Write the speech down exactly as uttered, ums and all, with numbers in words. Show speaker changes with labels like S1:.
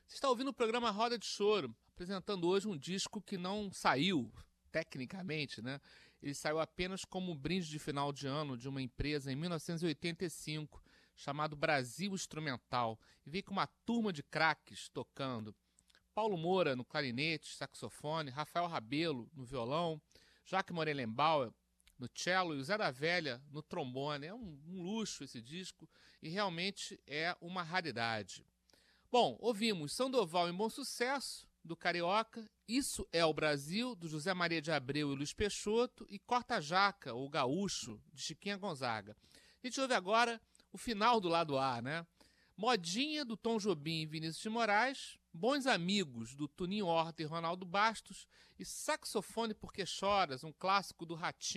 S1: Você está ouvindo o programa Roda de Choro, apresentando hoje um disco que não saiu, tecnicamente, né? Ele saiu apenas como um brinde de final de ano de uma empresa em mil novecentos e oitenta e cinco, chamado Brasil Instrumental, e veio com uma turma de craques tocando. Paulo Moura no clarinete, saxofone, Rafael Rabelo no violão, Jacques Morelenbauer no cello e o Zé da Velha no trombone. É um, um luxo esse disco e realmente é uma raridade. Bom, ouvimos Sandoval em Bom Sucesso, do Carioca, Isso é o Brasil, do José Maria de Abreu e Luiz Peixoto, e Corta Jaca, ou Gaúcho, de Chiquinha Gonzaga. A gente ouve agora o final do lado A, né? Modinha, do Tom Jobim e Vinícius de Moraes, Bons Amigos, do Tuninho Horta e Ronaldo Bastos, e Saxofone Porque Choras, um clássico do Ratinho.